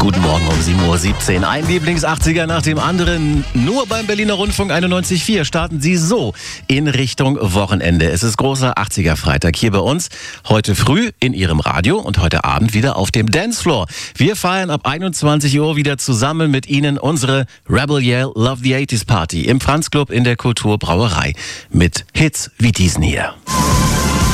Guten Morgen um 7:17 Uhr. Ein Lieblings-80er nach dem anderen. Nur beim Berliner Rundfunk 91.4 starten Sie so in Richtung Wochenende. Es ist großer 80er-Freitag hier bei uns. Heute früh in Ihrem Radio und heute Abend wieder auf dem Dancefloor. Wir feiern ab 21 Uhr wieder zusammen mit Ihnen unsere Rebel Yell Love the 80s Party im Franz Club in der Kulturbrauerei. Mit Hits wie diesen hier.